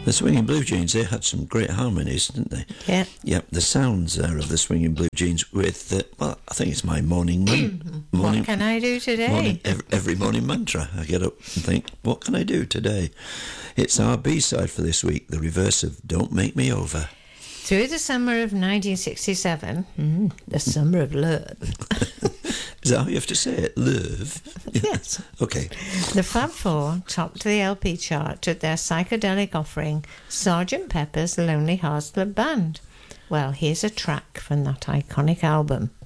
The Swinging Blue Jeans, they had some great harmonies, didn't they? Yeah. Yep, the sounds there of the Swinging Blue Jeans with, well, I think it's my morning... What can I do today? Every morning mantra. I get up and think, what can I do today? It's our B-side for this week, the reverse of Don't Make Me Over. Through the summer of 1967, the summer of love. Is that how you have to say it? Love? Yes. Okay. The Fab Four topped the LP chart with their psychedelic offering, Sgt. Pepper's Lonely Hearts Club Band. Well, here's a track from that iconic album.